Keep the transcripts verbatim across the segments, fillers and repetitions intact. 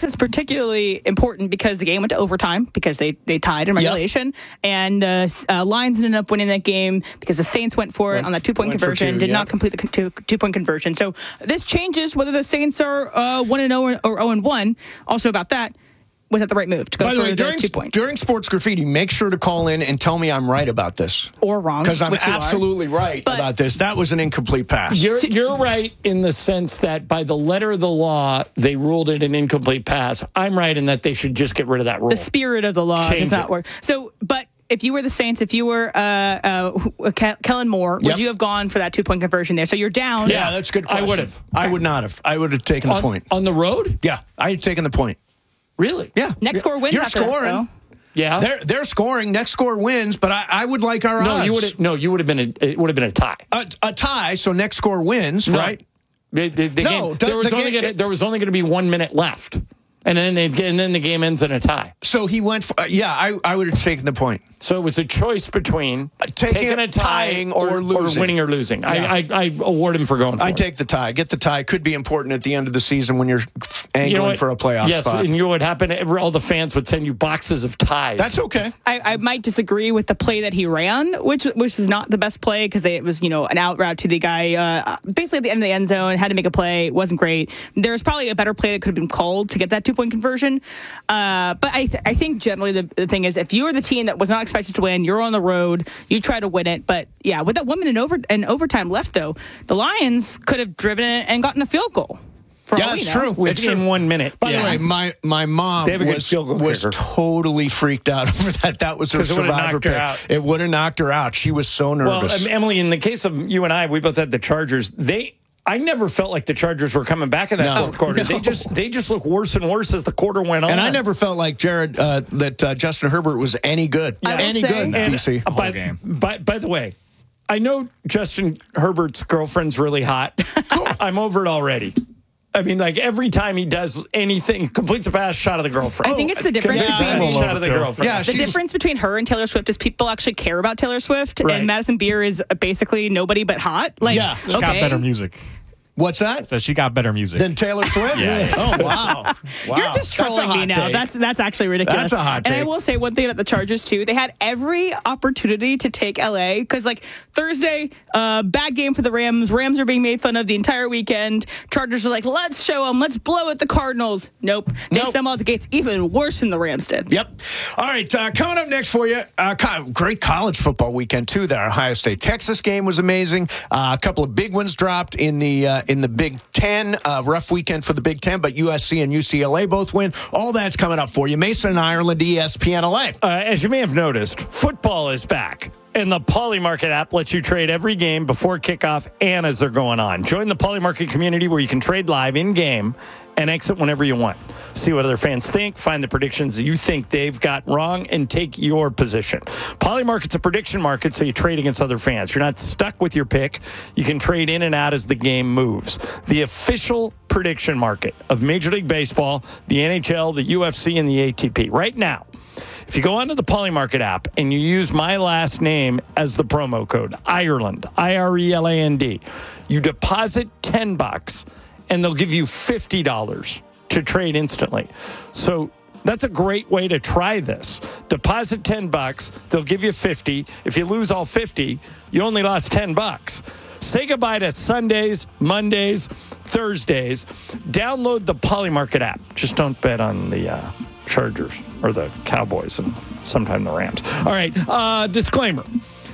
this is particularly important because the game went to overtime because they, they tied in regulation, yep. and the uh, Lions ended up winning that game because the Saints went for it went, on that two-point conversion, two, did yep. not complete the two, two-point conversion. So this changes whether the Saints are uh, one and oh or oh and one. Also about that, was that the right move to go By for the way, the during, two points? During Sports Graffiti, make sure to call in and tell me I'm right about this. Or wrong. Because I'm absolutely right but, about this. That was an incomplete pass. You're, you're right in the sense that by the letter of the law, they ruled it an incomplete pass. I'm right in that they should just get rid of that rule. The spirit of the law Change does not it. work. So, but if you were the Saints, if you were uh, uh, Kellen Moore, would yep. you have gone for that two-point conversion there? So you're down. Yeah, that's a good question. I would have. I would not have. I would have taken the on, point. On the road? Yeah, I had taken the point. Really? Yeah. Next score wins. You're after scoring. That, yeah. They're they're scoring. Next score wins, but I, I would like our no, odds. You would no, you would have been a, it would have been a tie. A, a tie, so next score wins, no. right? The, the, the no, game, the, there was the only game, gonna, there was only going to be one minute left, and then it, and then the game ends in a tie. So he went for, yeah, I, I would have taken the point. So it was a choice between uh, taking, taking a tie tying or, or, losing. or winning or losing. Yeah. I, I, I award him for going for I it. take the tie. Get the tie. Could be important at the end of the season when you're angling you know for a playoff yes, spot. and you know what happened? Every, all the fans would send you boxes of ties. That's okay. I, I might disagree with the play that he ran, which which is not the best play because it was, you know, an out route to the guy uh, basically at the end of the end zone, had to make a play. It wasn't great. There's probably a better play that could have been called to get that two-point conversion. Uh, but I, th- I think generally the, the thing is if you were the team that was not expected to win, you're on the road, you try to win it. But yeah, with that one minute over and overtime left, though, the Lions could have driven it and gotten a field goal. For Yeah, all we it's know. true. Within It's true. one minute. By yeah. the way, my, my mom was, was totally freaked out over that. That was her survivor pick. It would have knocked her out. She was so nervous. Well, um, Emily, in the case of you and I, we both had the Chargers. They, I never felt like the Chargers were coming back in that No. fourth quarter. No. They just, they just look worse and worse as the quarter went on. And I never felt like Jared uh, that uh, Justin Herbert was any good. I will any say- good, And, D C. uh, by, by, by the way, I know Justin Herbert's girlfriend's really hot. I'm over it already. I mean, like every time he does anything, completes a pass, shot of the girlfriend. I think it's the difference Completes a between pass, shot of the girlfriend. Yeah, the she's- difference between her and Taylor Swift is people actually care about Taylor Swift, Right. and Madison Beer is basically nobody but hot. Like, Yeah. She okay. got better music. What's that? So she got better music. Than Taylor Swift? Yeah. Oh, wow. wow. You're just That's a trolling me hot now. take. That's that's actually ridiculous. That's a hot And I take. will say one thing about the Chargers too. They had every opportunity to take L A because like Thursday, uh, bad game for the Rams. Rams are being made fun of the entire weekend. Chargers are like, let's show them. Let's blow at the Cardinals. Nope. They Nope. sent them out the gates even worse than the Rams did. Yep. All right, uh, coming up next for you, uh, co- great college football weekend too. That Ohio State Texas game was amazing. Uh, a couple of big ones dropped in the uh, in the Big Ten. Uh, rough weekend for the Big Ten, but U S C and U C L A both win. All that's coming up for you. Mason and Ireland, E S P N L A. Uh, as you may have noticed, football is back. And the Poly Market app lets you trade every game before kickoff and as they're going on. Join the Poly Market community where you can trade live in-game and exit whenever you want. See what other fans think, find the predictions you think they've got wrong, and take your position. Poly Market's a prediction market, so you trade against other fans. You're not stuck with your pick. You can trade in and out as the game moves. The official prediction market of Major League Baseball, the N H L, the U F C, and the A T P. Right now, if you go onto the Poly Market app and you use my last name as the promo code, Ireland, I R E L A N D, you deposit ten bucks and they'll give you fifty dollars to trade instantly. So that's a great way to try this. Deposit ten bucks, they'll give you fifty. If you lose all fifty, you only lost ten bucks. Say goodbye to Sundays, Mondays, Thursdays. Download the Poly Market app. Just don't bet on the uh, Chargers or the Cowboys and sometime the Rams. All right, uh, disclaimer.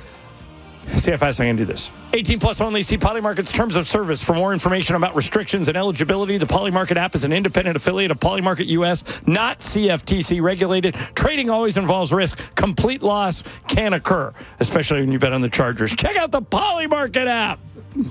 See how fast I can do this. eighteen plus only. See Poly Market's terms of service for more information about restrictions and eligibility. The Poly Market app is an independent affiliate of Poly Market U S, not C F T C regulated. Trading always involves risk. Complete loss can occur, especially when you bet on the Chargers. Check out the Poly Market app.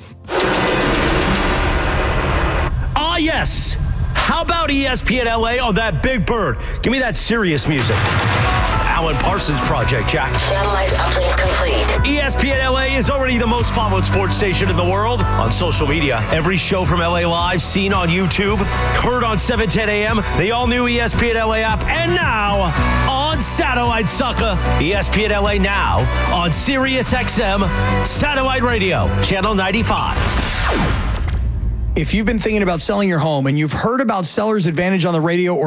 Ah, yes. How about E S P N L A on that Big Bird? Give me that serious music. Alan Parsons Project, Jack. Satellite uplink complete. E S P N L A is already the most followed sports station in the world on social media. Every show from L A Live seen on YouTube, heard on seven ten a.m., the all-new E S P N L A app, and now on satellite, sucker. E S P N L A now on Sirius X M Satellite Radio, Channel ninety-five. If you've been thinking about selling your home and you've heard about Seller's Advantage on the radio or